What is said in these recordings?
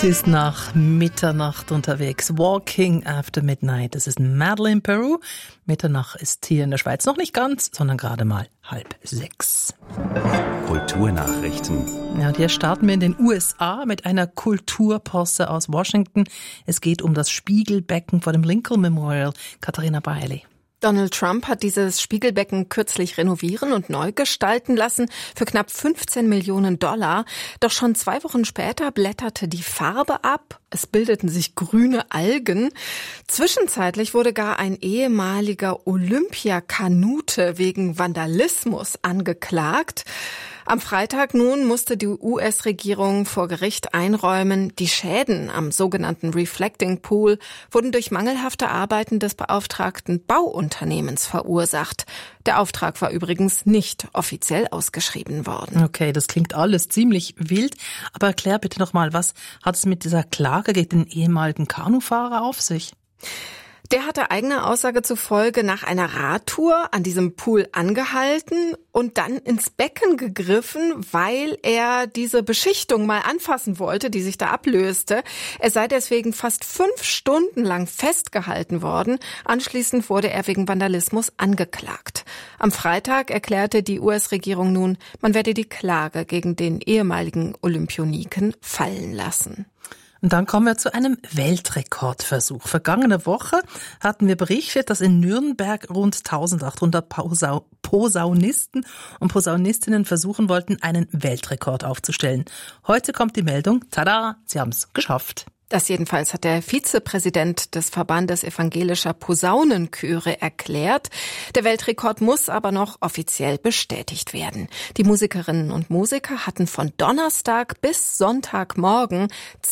Sie ist nach Mitternacht unterwegs. Walking After Midnight. Das ist Madeleine Peru. Mitternacht ist hier in der Schweiz noch nicht ganz, sondern gerade mal 5:30. Kulturnachrichten. Ja, und hier starten wir in den USA mit einer Kulturposse aus Washington. Es geht um das Spiegelbecken vor dem Lincoln Memorial. Katharina Bailey. Donald Trump hat dieses Spiegelbecken kürzlich renovieren und neu gestalten lassen für knapp 15 Millionen $. Doch schon 2 Wochen später blätterte die Farbe ab. Es bildeten sich grüne Algen. Zwischenzeitlich wurde gar ein ehemaliger Olympiakanute wegen Vandalismus angeklagt. Am Freitag nun musste die US-Regierung vor Gericht einräumen, die Schäden am sogenannten Reflecting Pool wurden durch mangelhafte Arbeiten des beauftragten Bauunternehmens verursacht. Der Auftrag war übrigens nicht offiziell ausgeschrieben worden. Okay, das klingt alles ziemlich wild, aber erklär bitte nochmal, was hat es mit dieser Klage gegen den ehemaligen Kanufahrer auf sich? Der hatte eigener Aussage zufolge nach einer Radtour an diesem Pool angehalten und dann ins Becken gegriffen, weil er diese Beschichtung mal anfassen wollte, die sich da ablöste. Er sei deswegen fast 5 Stunden lang festgehalten worden. Anschließend wurde er wegen Vandalismus angeklagt. Am Freitag erklärte die US-Regierung nun, man werde die Klage gegen den ehemaligen Olympioniken fallen lassen. Und dann kommen wir zu einem Weltrekordversuch. Vergangene Woche hatten wir berichtet, dass in Nürnberg rund 1800 Posaunisten und Posaunistinnen versuchen wollten, einen Weltrekord aufzustellen. Heute kommt die Meldung, tada, sie haben es geschafft. Das jedenfalls hat der Vizepräsident des Verbandes evangelischer Posaunenchöre erklärt. Der Weltrekord muss aber noch offiziell bestätigt werden. Die Musikerinnen und Musiker hatten von Donnerstag bis Sonntagmorgen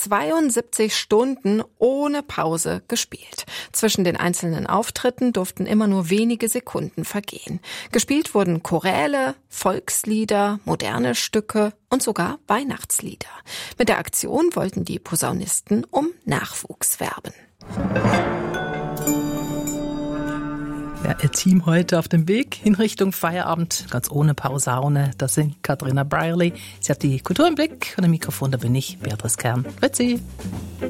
72 Stunden ohne Pause gespielt. Zwischen den einzelnen Auftritten durften immer nur wenige Sekunden vergehen. Gespielt wurden Choräle, Volkslieder, moderne Stücke und sogar Weihnachtslieder. Mit der Aktion wollten die Posaunisten um Nachwuchs werben. Ja, ihr Team heute auf dem Weg in Richtung Feierabend, ganz ohne Posaune. Das sind Katharina Bailey. Sie hat die Kultur im Blick und im Mikrofon, da bin ich, Beatrice Kern. Grüezi.